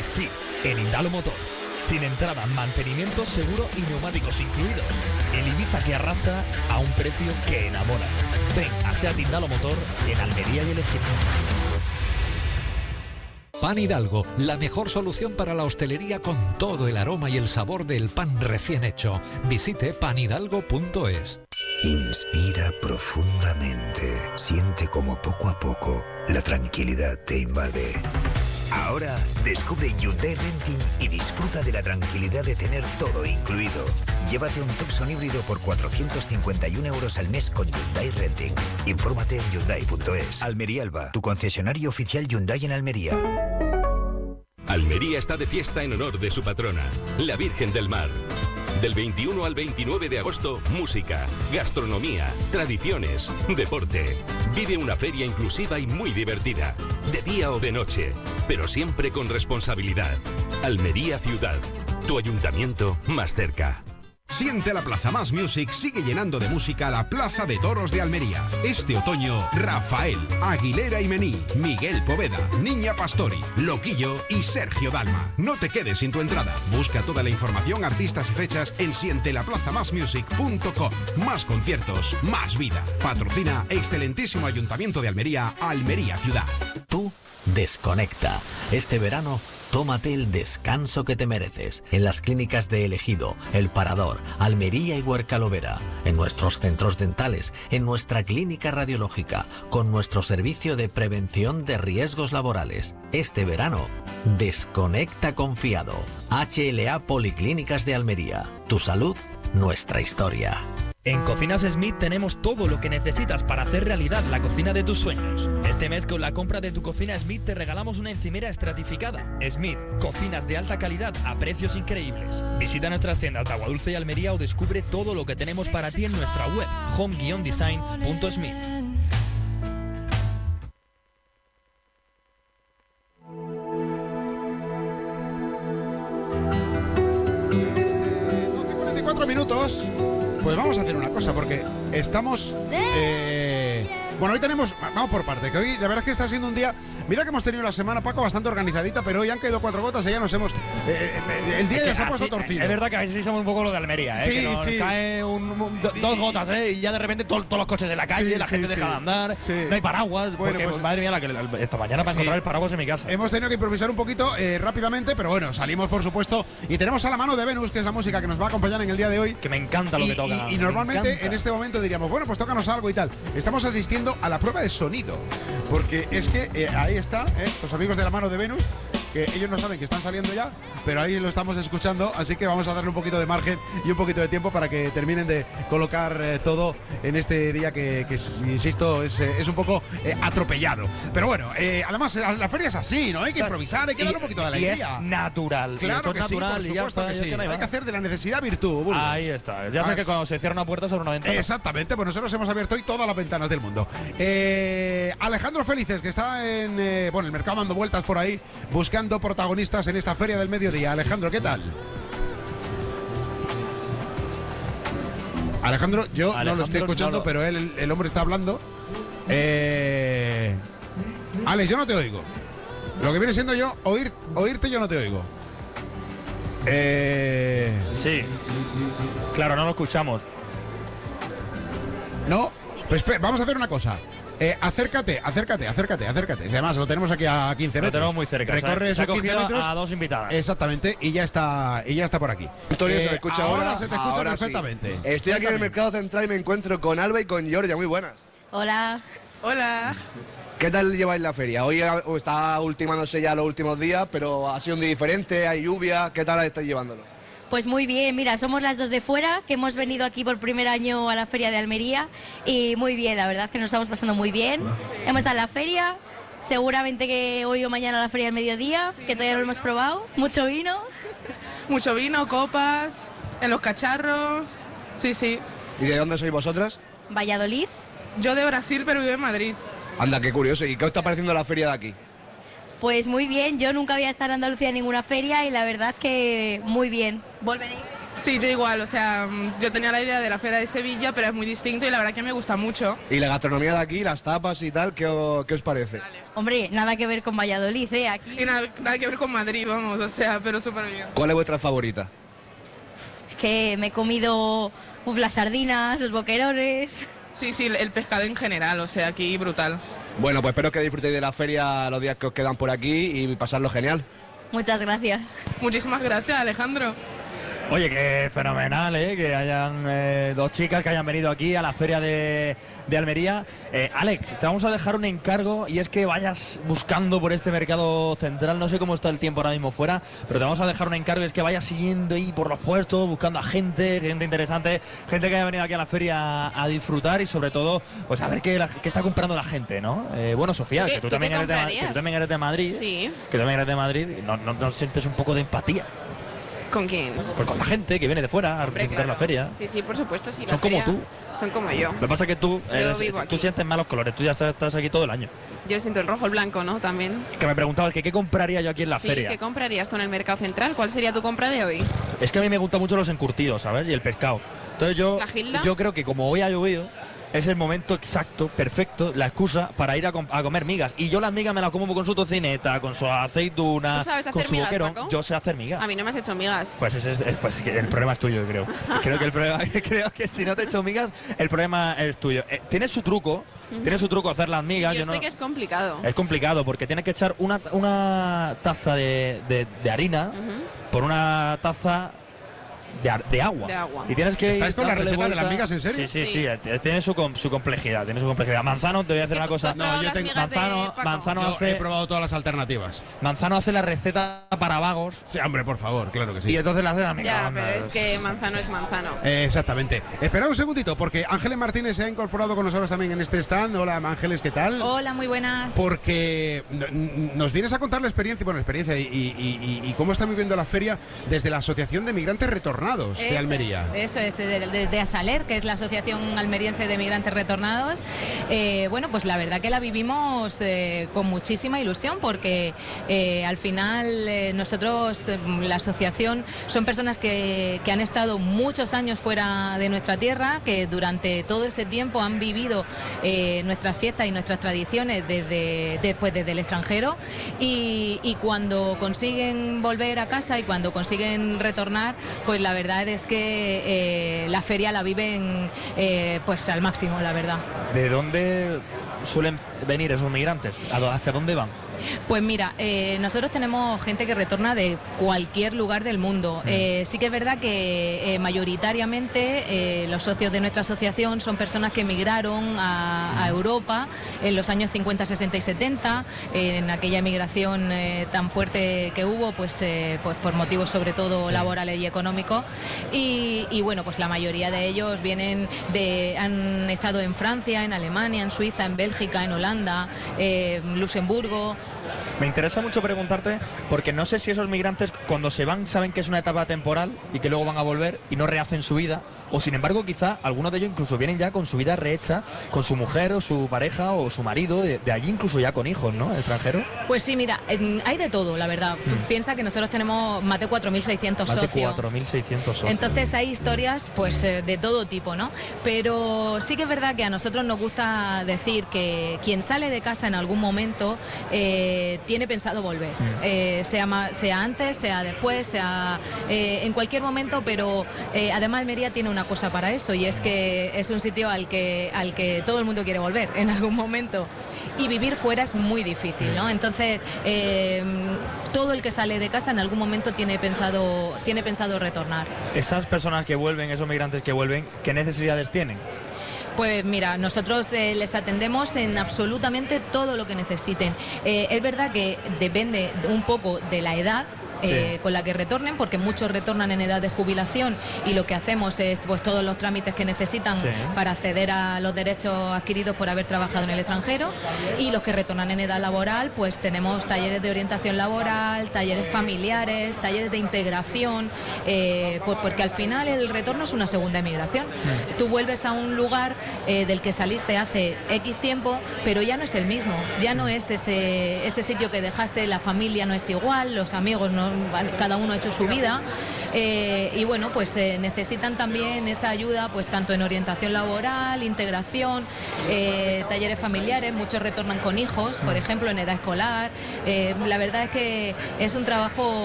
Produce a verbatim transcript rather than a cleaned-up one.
Pues sí, en Indalo Motor. Sin entrada, mantenimiento seguro y neumáticos incluidos. El Ibiza que arrasa a un precio que enamora. Ven a SEAT Indalo Motor en Almería y El Ejido. Pan Hidalgo, la mejor solución para la hostelería con todo el aroma y el sabor del pan recién hecho. Visite pan hidalgo punto es. Inspira profundamente. Siente como poco a poco la tranquilidad te invade. Ahora descubre Hyundai Renting y disfruta de la tranquilidad de tener todo incluido. Llévate un Tucson híbrido por cuatrocientos cincuenta y un euros al mes con Hyundai Renting. Infórmate en hyundai punto es. Almería Alba, tu concesionario oficial Hyundai en Almería. Almería está de fiesta en honor de su patrona, la Virgen del Mar. Del veintiuno al veintinueve de agosto, música, gastronomía, tradiciones, deporte. Vive una feria inclusiva y muy divertida, de día o de noche, pero siempre con responsabilidad. Almería Ciudad, tu ayuntamiento más cerca. Siente la Plaza Más Music sigue llenando de música la Plaza de Toros de Almería. Este otoño, Rafael, Aguilera y Mení, Miguel Poveda, Niña Pastori, Loquillo y Sergio Dalma. No te quedes sin tu entrada. Busca toda la información, artistas y fechas en siente la plaza más music punto com. Más conciertos, más vida. Patrocina excelentísimo Ayuntamiento de Almería, Almería Ciudad. Tú desconecta. Este verano tómate el descanso que te mereces en las clínicas de El Ejido, El Parador, Almería y Huercalovera, en nuestros centros dentales, en nuestra clínica radiológica, con nuestro servicio de prevención de riesgos laborales. Este verano, desconecta confiado. H L A Policlínicas de Almería. Tu salud, nuestra historia. En Cocinas Smith tenemos todo lo que necesitas para hacer realidad la cocina de tus sueños. Este mes con la compra de tu cocina Smith te regalamos una encimera estratificada. Smith, cocinas de alta calidad a precios increíbles. Visita nuestras tiendas de Aguadulce y Almería o descubre todo lo que tenemos para ti en nuestra web home guion design punto smith. doce y cuarenta y cuatro minutos. Pues vamos a hacer una cosa, porque estamos... Eh, bueno, hoy tenemos... Vamos por parte, que hoy la verdad es que está siendo un día... Mira que hemos tenido la semana, Paco, bastante organizadita, pero hoy han caído cuatro gotas y ya nos hemos... Eh, eh, el día ya se ha puesto torcido. Es verdad que a veces somos un poco lo de Almería, ¿eh? Sí, que nos sí. cae un, un, do, dos gotas, ¿eh? Y ya de repente to, todos los coches en la calle, Sí, la sí, gente sí. deja de andar, Sí. no hay paraguas, Bueno, porque, pues- madre mía, la que, esta mañana para Sí. encontrar el paraguas en mi casa. Hemos tenido que improvisar un poquito eh, rápidamente, pero bueno, salimos por supuesto y tenemos a la mano de Venus, que es la música que nos va a acompañar en el día de hoy. Que me encanta lo Y, que toca. y- y me normalmente encanta. en este momento diríamos, bueno, pues tócanos algo y tal. Estamos asistiendo a la prueba de sonido, porque es que eh, ahí está, eh, los amigos de la mano de Venus, que ellos no saben que están saliendo ya, pero ahí lo estamos escuchando, así que vamos a darle un poquito de margen y un poquito de tiempo para que terminen de colocar eh, todo en este día que, que insisto, es, eh, es un poco eh, atropellado. Pero bueno, eh, además la, la feria es así, ¿no? Hay que O sea, improvisar, hay que y- dar un poquito de Y alegría. es natural. y Claro esto que es sí, por natural y ya supuesto está, que ya es sí. que no hay Hay más. que hacer de la necesidad virtud, Burgos. Ahí está. Ya sé Ah, que es- cuando se cierra una puerta se abre una ventana. Exactamente, pues nosotros hemos abierto hoy todas las ventanas del mundo. Eh, Alejandro Felices, que está en eh, bueno, el mercado dando vueltas por ahí, buscando protagonistas en esta feria del mediodía. Alejandro, ¿qué tal? Alejandro, yo no lo Alejandro, estoy escuchando, no lo- pero él, el, el hombre está hablando. Eh, Alex, yo no te oigo. Lo que viene siendo yo, oír, oírte yo no te oigo. Eh, Sí. Claro, no lo escuchamos. No, pues espe- vamos a hacer una cosa. Eh, acércate, acércate, acércate, acércate. Además, lo tenemos aquí a quince Lo metros. tenemos muy cerca. Recorre se ha esos quince cogido metros. a dos invitadas. Exactamente, y ya está, y ya está por aquí. Antonio, ¿se Eh, me escucha ahora? ahora? se te escucha Ahora sí. perfectamente. Estoy aquí en el mercado central y me encuentro con Alba y con Georgia. Muy buenas. Hola. Hola. ¿Qué tal lleváis la feria? Hoy ha- está ultimándose ya los últimos días, pero ha sido un día diferente, hay lluvia. ¿Qué tal estáis llevándolo? Pues muy bien, mira, somos las dos de fuera, que hemos venido aquí por primer año a la Feria de Almería y muy bien, la verdad que nos estamos pasando muy bien. Hemos estado en la feria, seguramente que hoy o mañana a la Feria del Mediodía, que todavía no lo hemos probado. Mucho vino. Mucho vino, copas, en los cacharros. Sí, sí. ¿Y de dónde sois vosotras? Valladolid. Yo de Brasil, pero vivo en Madrid. Anda, qué curioso. ¿Y qué os está pareciendo la feria de aquí? Pues muy bien, yo nunca había estado en Andalucía en ninguna feria y la verdad que muy bien. Volveré. Sí, yo igual, o sea, yo tenía la idea de la Feria de Sevilla, pero es muy distinto y la verdad que me gusta mucho. Y la gastronomía de aquí, las tapas y tal, ¿qué, o- qué os parece? Hombre, nada que ver con Valladolid, ¿eh? Aquí. Y nada, nada que ver con Madrid, vamos, o sea, pero súper bien. ¿Cuál es vuestra favorita? Es que me he comido uf, las sardinas, los boquerones. Sí, sí, el pescado en general, o sea, aquí brutal. Bueno, pues espero que disfrutéis de la feria los días que os quedan por aquí y pasarlo genial. Muchas gracias. Muchísimas gracias, Alejandro. Oye, que fenomenal, ¿eh? Que hayan eh, dos chicas que hayan venido aquí a la feria de, de Almería. Eh, Alex, te vamos a dejar un encargo y es que vayas buscando por este mercado central. No sé cómo está el tiempo ahora mismo fuera, pero te vamos a dejar un encargo y es que vayas siguiendo ahí por los puestos, buscando a gente, gente interesante, gente que haya venido aquí a la feria a, a disfrutar y sobre todo, pues a ver qué, la- qué está comprando la gente, ¿no? Eh, bueno, Sofía, ¿Tú qué- que tú, tú también qué eres de, Ma- que comprarías? tú también eres de Madrid, Sí. que también eres de Madrid, ¿no, no, no sientes un poco de empatía? ¿Con quién? Pues con la gente que viene de fuera a Hombre, visitar claro. la feria. Sí, sí, por supuesto. Sí, la Son como feria- tú. Son como yo. Lo que pasa es que tú, Yo eres- vivo tú aquí. sientes malos colores, tú ya estás, estás aquí todo el año. Yo siento el rojo, el blanco, ¿no? También. Que me preguntabas que qué compraría yo aquí en la Sí, feria. ¿qué comprarías tú en el mercado central? ¿Cuál sería tu compra de hoy? Es que a mí me gustan mucho los encurtidos, ¿sabes? Y el pescado. Entonces yo, ¿La gilda? yo creo que como hoy ha llovido, es el momento exacto, perfecto, la excusa para ir a, com- a comer migas. Y yo las migas me las como con su tocineta, con su aceituna, ¿Tú sabes con hacer su migas, boquerón. Paco? Yo sé hacer migas. A mí no me has hecho migas. Pues, ese es, es- pues que el problema es tuyo, yo creo. Creo que el problema, creo que si no te echo migas, el problema es tuyo. Eh, tiene su truco, Ujú. tiene su truco hacer las migas. yo yo sé no- que es complicado. Es complicado porque tienes que echar una, una taza de, de- de harina Ujú. por una taza de, ar- de agua. De agua. Y tienes que ¿Estáis ir con la dándole receta de las vuelta. migas, en serio? Sí, sí, Sí. sí. eh, Tiene su, com- su complejidad. Tiene su complejidad. Manzano, te voy a hacer una cosa. No, yo tengo- Manzano, Manzano Yo he hace, probado todas las alternativas. Manzano hace la receta para vagos. Sí, hombre, por favor, claro que sí. Y entonces la hace la miga. Ya, onda. pero es que manzano es manzano. Eh, exactamente. Espera un segundito, porque Ángeles Martínez se ha incorporado con nosotros también en este stand. Hola, Ángeles, ¿qué tal? Hola, muy buenas. Porque n- n- nos vienes a contar la experiencia, bueno, la experiencia y, y- y- y cómo están viviendo la feria desde la Asociación de Migrantes Retornados de Eso Almería. es, eso es, de, de- de Asaler, que es la Asociación Almeriense de Migrantes Retornados. Eh, bueno, pues la verdad que la vivimos eh, con muchísima ilusión, porque eh, al final eh, nosotros, eh, la asociación, son personas que, que han estado muchos años fuera de nuestra tierra, que durante todo ese tiempo han vivido eh, nuestras fiestas y nuestras tradiciones desde, después desde el extranjero, y, y cuando consiguen volver a casa y cuando consiguen retornar, pues la verdad es que eh, la feria la viven eh, pues al máximo, la verdad. ¿De dónde suelen venir esos migrantes? ¿A dó- ¿Hacia dónde van? Pues mira, eh, nosotros tenemos gente que retorna de cualquier lugar del mundo. Eh, sí que es verdad que eh, mayoritariamente eh, los socios de nuestra asociación son personas que emigraron a, a Europa en los años cincuenta, sesenta y setenta, en aquella emigración eh, tan fuerte que hubo, pues, eh, pues por motivos sobre todo Sí. laborales y económicos. Y, y bueno, pues la mayoría de ellos vienen de, han estado en Francia, en Alemania, en Suiza, en Bélgica, en Holanda, eh, Luxemburgo. Me interesa mucho preguntarte, porque no sé si esos migrantes cuando se van saben que es una etapa temporal y que luego van a volver y no rehacen su vida, o sin embargo quizá algunos de ellos incluso vienen ya con su vida rehecha, con su mujer o su pareja o su marido, de, de allí incluso ya con hijos, ¿no? Extranjeros. Pues sí, mira, en- hay de todo, la verdad. Tú piensas que nosotros tenemos más de cuatro mil seiscientos Más de socios. cuatro mil seiscientos socios. Entonces hay historias pues eh, de todo tipo, ¿no? Pero sí que es verdad que a nosotros nos gusta decir que quien sale de casa en algún momento eh, tiene pensado volver, Eh, sea, ma- sea antes, sea después, sea eh, en cualquier momento, pero eh, además Almería tiene una cosa para eso, y es que es un sitio al que, al que todo el mundo quiere volver en algún momento, y vivir fuera es muy difícil, ¿no? Entonces eh, todo el que sale de casa en algún momento tiene pensado, tiene pensado retornar. Esas personas que vuelven, esos migrantes que vuelven, ¿qué necesidades tienen? Pues mira, nosotros eh, les atendemos en absolutamente todo lo que necesiten. Eh, es verdad que depende un poco de la edad eh, Sí. con la que retornen, porque muchos retornan en edad de jubilación, y lo que hacemos es pues todos los trámites que necesitan Sí. para acceder a los derechos adquiridos por haber trabajado en el extranjero, y los que retornan en edad laboral, pues tenemos talleres de orientación laboral, talleres familiares, talleres de integración, eh, pues porque al final el retorno es una segunda emigración. Tú vuelves a un lugar eh, del que saliste hace X tiempo, pero ya no es el mismo, ya no es ese, ese sitio que dejaste, la familia no es igual, los amigos no no, cada uno ha hecho su vida, eh, y bueno, pues eh, necesitan también esa ayuda, pues tanto en orientación laboral, integración, eh, talleres familiares, muchos retornan con hijos, por ejemplo, en edad escolar. Eh, la verdad es que es un trabajo